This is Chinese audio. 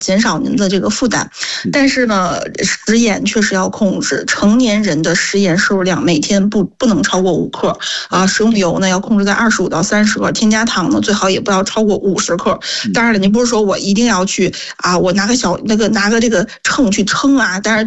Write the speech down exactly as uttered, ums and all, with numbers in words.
减少您的这个负担。但是呢，食盐确实要控制，成年人的食盐摄入量每天不不能超过五克啊，食用油呢要控制在二十五到三十克，添加糖呢最好也不要超过五十克。当然了，您不是说我一定要去啊，我拿个小那个拿个这个秤去称啊，当然